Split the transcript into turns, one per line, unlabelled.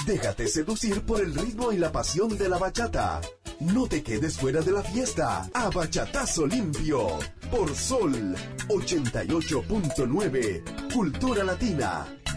Déjate seducir por el ritmo y la pasión de la bachata. No te quedes fuera de la fiesta. A bachatazo limpio. Por Sol 88.9. Cultura Latina.